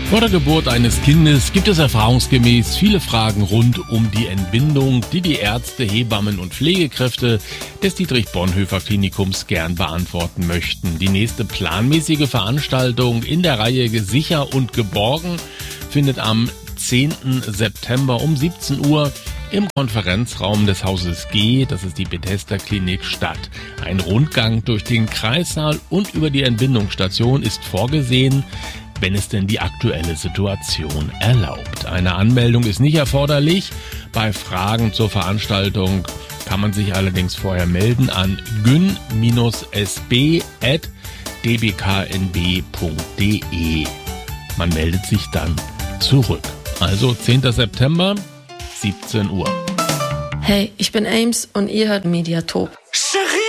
Vor der Geburt eines Kindes gibt es erfahrungsgemäß viele Fragen rund um die Entbindung, die die Ärzte, Hebammen und Pflegekräfte des Dietrich-Bonhoeffer-Klinikums gern beantworten möchten. Die nächste planmäßige Veranstaltung in der Reihe Sicher und Geborgen findet am 10. September um 17 Uhr im Konferenzraum des Hauses G, das ist die Bethesda-Klinik, statt. Ein Rundgang durch den Kreissaal und über die Entbindungsstation ist vorgesehen, wenn es denn die aktuelle Situation erlaubt. Eine Anmeldung ist nicht erforderlich. Bei Fragen zur Veranstaltung kann man sich allerdings vorher melden an gyn-sb@dbknb.de. Man meldet sich dann zurück. Also 10. September, 17 Uhr. Hey, ich bin Ames und ihr hört Mediatop.